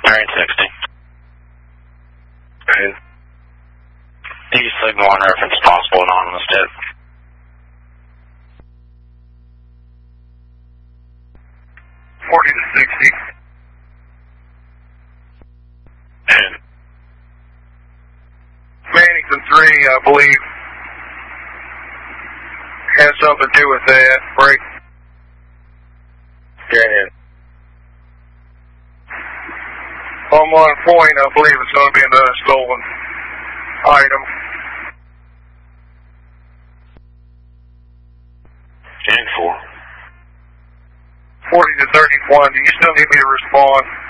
Bearing 60. Okay. East signal on reference possible anonymous tip. $40 to 60. And Mannington 3, I believe, has something to do with that. Break. Good. On 1 point, I believe it's going to be another stolen item. And 4. 40 to 31. Do you still need me to respond?